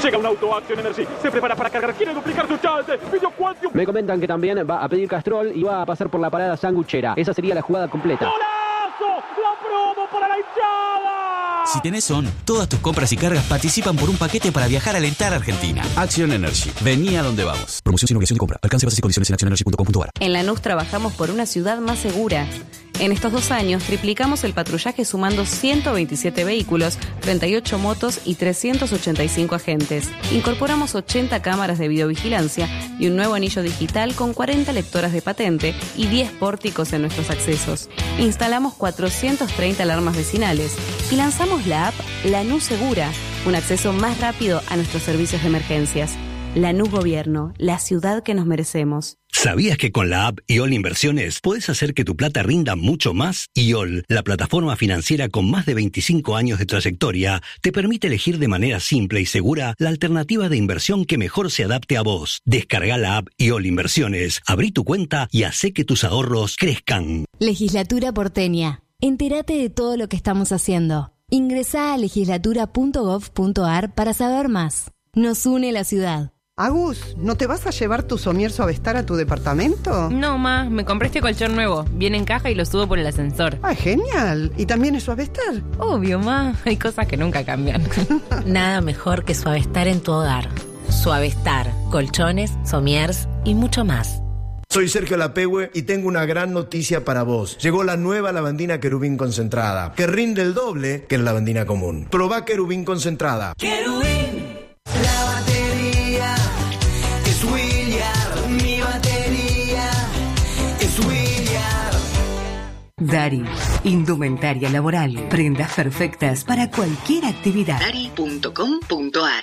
Llega un auto Action Energy. Se prepara para cargar. Quiere duplicar su chance. Pidió Quantium. Me comentan que también va a pedir Castrol y va a pasar por la parada sanguchera. Esa sería la jugada completa. ¡Golazo! ¡La promo para la hinchada! Si tenés ON, todas tus compras y cargas participan por un paquete para viajar a alentar a Argentina. Action Energy. Vení a donde vamos. Promoción sin obligación de compra. Alcance, bases y condiciones en actionenergy.com.ar. En Lanús trabajamos por una ciudad más segura. En estos 2 años triplicamos el patrullaje sumando 127 vehículos, 38 motos y 385 agentes. Incorporamos 80 cámaras de videovigilancia y un nuevo anillo digital con 40 lectoras de patente y 10 pórticos en nuestros accesos. Instalamos 430 alarmas vecinales y lanzamos la app Lanús Segura, un acceso más rápido a nuestros servicios de emergencias. Lanús Gobierno, la ciudad que nos merecemos. ¿Sabías que con la app IOL Inversiones podés hacer que tu plata rinda mucho más? IOL, la plataforma financiera con más de 25 años de trayectoria, te permite elegir de manera simple y segura la alternativa de inversión que mejor se adapte a vos. Descarga la app IOL Inversiones, abrí tu cuenta y hacé que tus ahorros crezcan. Legislatura porteña. Entérate de todo lo que estamos haciendo. Ingresá a legislatura.gov.ar para saber más. Nos une la ciudad. Agus, ¿no te vas a llevar tu somier Suavestar a tu departamento? No, ma, me compré este colchón nuevo. Viene en caja y lo subo por el ascensor. ¡Ah, genial! ¿Y también es Suavestar? Obvio, ma. Hay cosas que nunca cambian. Nada mejor que Suavestar en tu hogar. Suavestar, colchones, somiers y mucho más. Soy Sergio Lapehue y tengo una gran noticia para vos. Llegó la nueva lavandina Querubín concentrada, que rinde el doble que la lavandina común. Probá Querubín concentrada. Querubín, la batería es Williard, mi batería es Williard. Dari, indumentaria laboral, prendas perfectas para cualquier actividad. Dari.com.ar.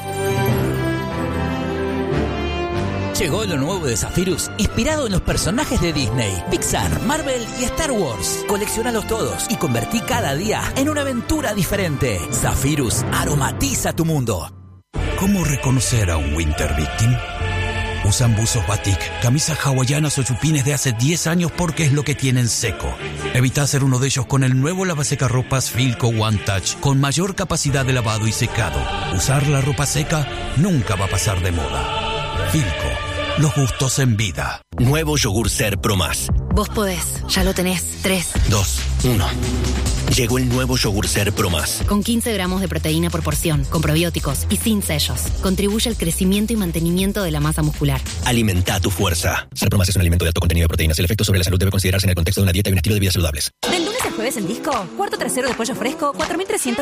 Llegó lo nuevo de Zephyrus, inspirado en los personajes de Disney, Pixar, Marvel y Star Wars. Coleccionalos todos y convertí cada día en una aventura diferente. Zephyrus aromatiza tu mundo. ¿Cómo reconocer a un Winter Victim? Usan buzos batik, camisas hawaianas o chupines de hace 10 años porque es lo que tienen seco. Evita ser uno de ellos con el nuevo lavasecarropas Filco One Touch con mayor capacidad de lavado y secado. Usar la ropa seca nunca va a pasar de moda. Filco, los gustos en vida. Nuevo yogur Ser Pro Más. Vos podés, ya lo tenés. 3, 2, 1. Llegó el nuevo yogur Ser Pro Más. Con 15 gramos de proteína por porción, con probióticos y sin sellos. Contribuye al crecimiento y mantenimiento de la masa muscular. Alimenta tu fuerza. Ser Pro Más es un alimento de alto contenido de proteínas. El efecto sobre la salud debe considerarse en el contexto de una dieta y un estilo de vida saludables. Del lunes al jueves en Disco, cuarto trasero de pollo fresco, 4.300